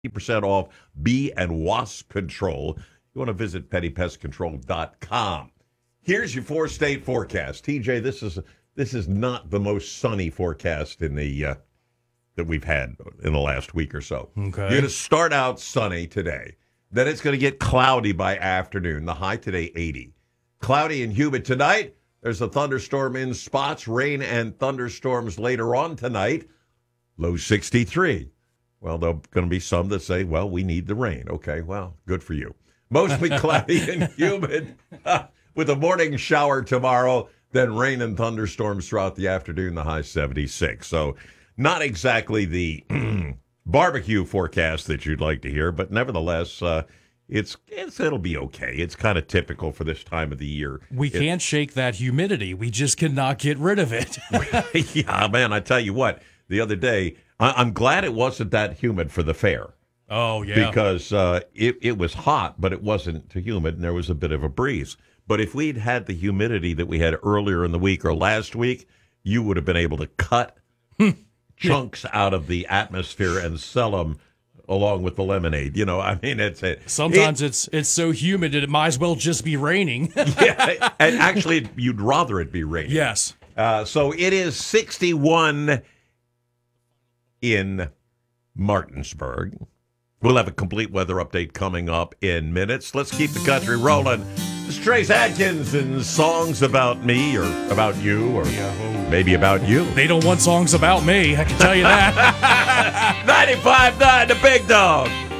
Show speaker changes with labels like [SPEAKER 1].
[SPEAKER 1] 50% off bee and wasp control. You want to visit pettypestcontrol.com. Here's your four-state forecast. TJ, this is not the most sunny forecast in the that we've had in the last week or so.
[SPEAKER 2] Okay.
[SPEAKER 1] You're going to start out sunny today. Then it's going to get cloudy by afternoon. The high today, 80. Cloudy and humid tonight. There's a thunderstorm in spots. Rain and thunderstorms later on tonight. Low 63. Well, there are going to be some that say, well, we need the rain. Okay, well, good for you. Mostly cloudy and humid with a morning shower tomorrow, then rain and thunderstorms throughout the afternoon, the high 76. So not exactly the barbecue forecast that you'd like to hear, but nevertheless, it'll be okay. It's kind of typical for this time of the year.
[SPEAKER 2] We can't shake that humidity. We just cannot get rid of it.
[SPEAKER 1] Yeah, man, I tell you what, the other day, I'm glad it wasn't that humid for the fair.
[SPEAKER 2] Oh, yeah.
[SPEAKER 1] Because it was hot, but it wasn't too humid, and there was a bit of a breeze. But if we'd had the humidity that we had earlier in the week or last week, you would have been able to cut chunks out of the atmosphere and sell them along with the lemonade. You know, I mean,
[SPEAKER 2] sometimes it's so humid that it might as well just be raining.
[SPEAKER 1] Yeah, and actually, you'd rather it be raining.
[SPEAKER 2] Yes.
[SPEAKER 1] So it is 61 in Martinsburg. We'll have a complete weather update coming up in minutes. Let's keep the country rolling. It's Trace Adkins and songs about me or about you or maybe about you.
[SPEAKER 2] They don't want songs about me, I can tell you that.
[SPEAKER 1] 95.9, the Big Dog.